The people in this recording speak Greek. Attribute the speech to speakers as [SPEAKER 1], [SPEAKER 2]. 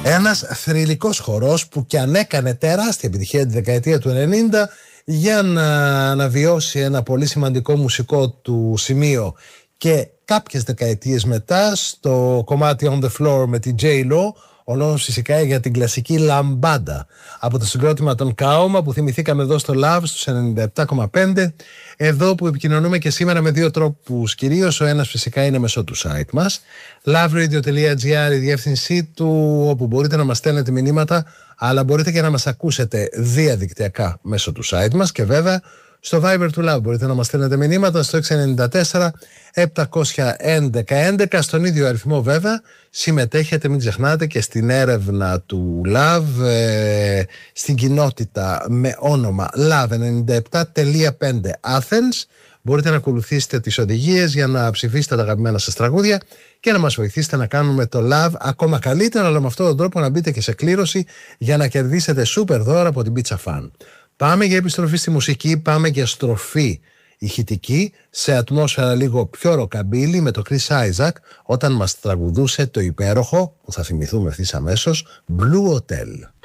[SPEAKER 1] Ένας θρυλικός χορός που κι αν έκανε τεράστια επιτυχία τη δεκαετία του 90 για να αναβιώσει ένα πολύ σημαντικό μουσικό του σημείο και κάποιες δεκαετίες μετά στο κομμάτι On The Floor με την J-Lo, ο λόγος φυσικά για την κλασική λαμπάντα από το συγκρότημα των Kaoma που θυμηθήκαμε εδώ στο Love στους 97,5, εδώ που επικοινωνούμε και σήμερα με δύο τρόπους κυρίως. Ο ένας φυσικά είναι μέσω του site μας loveradio.gr, η διεύθυνσή του, όπου μπορείτε να μας στέλνετε μηνύματα, αλλά μπορείτε και να μας ακούσετε διαδικτυακά μέσω του site μας, και βέβαια στο Viber του Love μπορείτε να μας στέλνετε μηνύματα στο 694 711 11. Στον ίδιο αριθμό βέβαια συμμετέχετε, μην ξεχνάτε, και στην έρευνα του Love στην κοινότητα με όνομα Love97.5 Athens. Μπορείτε να ακολουθήσετε τις οδηγίες για να ψηφίσετε τα αγαπημένα σας τραγούδια και να μας βοηθήσετε να κάνουμε το Love ακόμα καλύτερα, αλλά με αυτόν τον τρόπο να μπείτε και σε κλήρωση για να κερδίσετε σούπερ δώρα από την Pizza Fan. Πάμε για επιστροφή στη μουσική, πάμε για στροφή ηχητική σε ατμόσφαιρα λίγο πιο ροκαμπίλι με το Chris Isaac όταν μας τραγουδούσε το υπέροχο, που θα θυμηθούμε ευθύς αμέσως, Blue Hotel.